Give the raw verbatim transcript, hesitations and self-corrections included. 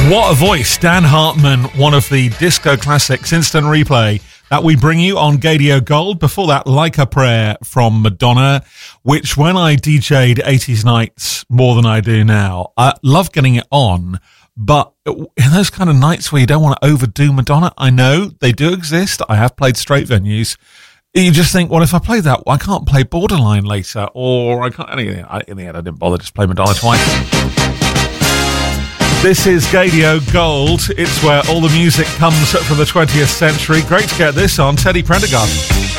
What a voice. Dan Hartman, one of the disco classics, Instant Replay, that we bring you on Gadio Gold. Before that, Like a Prayer from Madonna, which when I D J'd eighties nights more than I do now, I love getting it on. But in those kind of nights where you don't want to overdo Madonna, I know they do exist. I have played straight venues. You just think, well, if I play that, I can't play Borderline later, or I can't. In the end, I didn't bother, just play Madonna twice. This is Gadio Gold. It's where all the music comes from the twentieth century. Great to get this on. Teddy Prendergast.